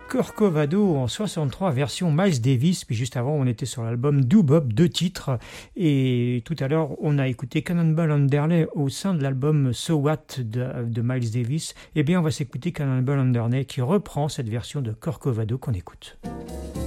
Corcovado en 63 version Miles Davis, puis juste avant on était sur l'album Do Bop, 2 titres, et tout à l'heure on a écouté Cannonball Underlay au sein de l'album So What de Miles Davis. Eh bien on va s'écouter Cannonball Underlay qui reprend cette version de Corcovado qu'on écoute.